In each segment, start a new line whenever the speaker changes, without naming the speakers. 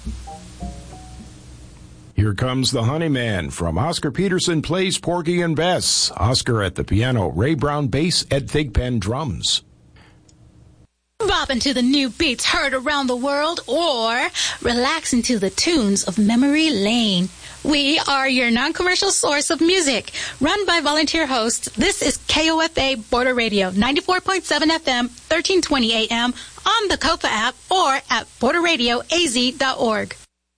Here comes the Honeyman from Oscar Peterson Plays Porgy and Bess. Oscar at the piano, Ray Brown bass, Ed Thigpen drums.
Bopping to the new beats heard around the world, or relaxing to the tunes of Memory Lane. We are your non-commercial source of music. Run by volunteer hosts, this is KOFA Border Radio, 94.7 FM, 1320 AM, on the KOFA app, or at borderradioaz.org.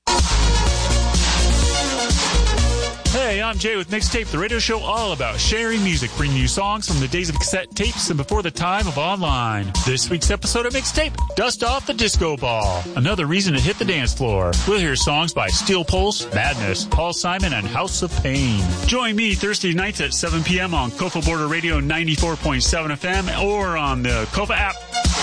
Hey, I'm Jay with Mixtape, the radio show all about sharing music, bringing you songs from the days of cassette tapes and before the time of online. This week's episode of Mixtape, Dust Off the Disco Ball. Another reason to hit the dance floor. We'll hear songs by Steel Pulse, Madness, Paul Simon, and House of Pain. Join me Thursday nights at 7 p.m. on KOFA Border Radio 94.7 FM or on the KOFA app.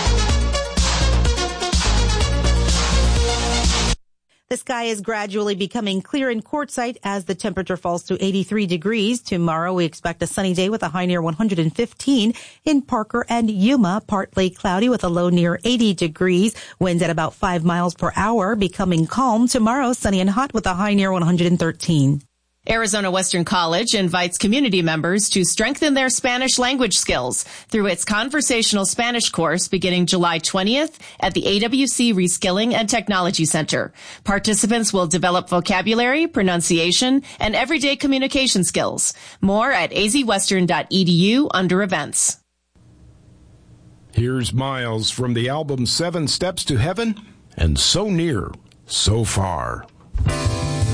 The sky is gradually becoming clear in Quartzsite as the temperature falls to 83 degrees. Tomorrow we expect a sunny day with a high near 115. In Parker and Yuma, partly cloudy with a low near 80 degrees. Winds at about 5 miles per hour, becoming calm. Tomorrow sunny and hot with a high near 113.
Arizona Western College invites community members to strengthen their Spanish language skills through its conversational Spanish course beginning July 20th at the AWC Reskilling and Technology Center. Participants will develop vocabulary, pronunciation, and everyday communication skills. More at azwestern.edu under events.
Here's Miles from the album 7 Steps to Heaven and So Near, So Far.